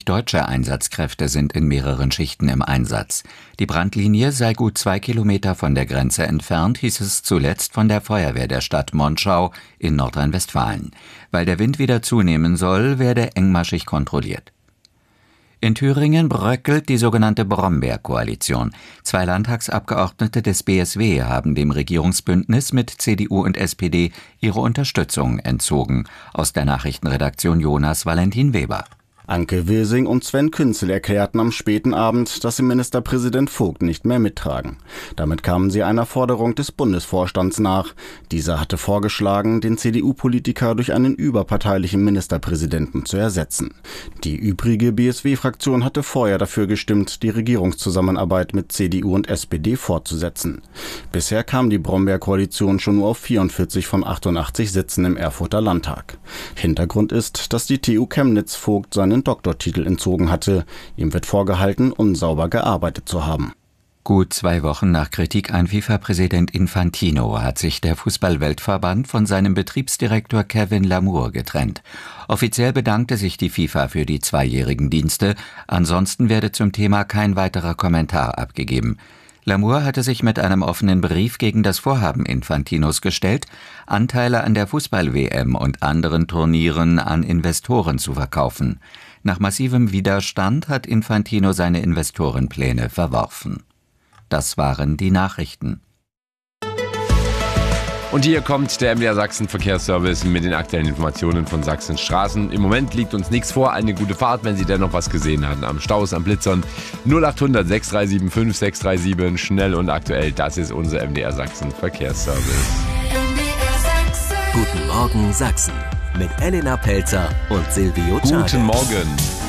Deutsche Einsatzkräfte sind in mehreren Schichten im Einsatz. Die Brandlinie sei gut 2 Kilometer von der Grenze entfernt, hieß es zuletzt von der Feuerwehr der Stadt Monschau in Nordrhein-Westfalen. Weil der Wind wieder zunehmen soll, werde engmaschig kontrolliert. In Thüringen bröckelt die sogenannte Brombeerkoalition. 2 Landtagsabgeordnete des BSW haben dem Regierungsbündnis mit CDU und SPD ihre Unterstützung entzogen. Aus der Nachrichtenredaktion Jonas Valentin Weber. Anke Wilsing und Sven Künzel erklärten am späten Abend, dass sie Ministerpräsident Vogt nicht mehr mittragen. Damit kamen sie einer Forderung des Bundesvorstands nach. Dieser hatte vorgeschlagen, den CDU-Politiker durch einen überparteilichen Ministerpräsidenten zu ersetzen. Die übrige BSW-Fraktion hatte vorher dafür gestimmt, die Regierungszusammenarbeit mit CDU und SPD fortzusetzen. Bisher kam die Brombeerkoalition schon nur auf 44 von 88 Sitzen im Erfurter Landtag. Hintergrund ist, dass die TU Chemnitz Vogt seinen Doktortitel entzogen hatte. Ihm wird vorgehalten, unsauber gearbeitet zu haben. Gut 2 Wochen nach Kritik an FIFA-Präsident Infantino hat sich der Fußball-Weltverband von seinem Betriebsdirektor Kevin Lamour getrennt. Offiziell bedankte sich die FIFA für die 2-jährigen Dienste, ansonsten werde zum Thema kein weiterer Kommentar abgegeben. Lamour hatte sich mit einem offenen Brief gegen das Vorhaben Infantinos gestellt, Anteile an der Fußball-WM und anderen Turnieren an Investoren zu verkaufen. Nach massivem Widerstand hat Infantino seine Investorenpläne verworfen. Das waren die Nachrichten. Und hier kommt der MDR Sachsen Verkehrsservice mit den aktuellen Informationen von Sachsens Straßen. Im Moment liegt uns nichts vor, eine gute Fahrt, wenn Sie dennoch was gesehen haben. Am Staus, am Blitzern 0800 637 5637, schnell und aktuell, das ist unser MDR Sachsen Verkehrsservice. Guten Morgen Sachsen mit Elena Pelzer und Silvio Czarek. Guten Morgen.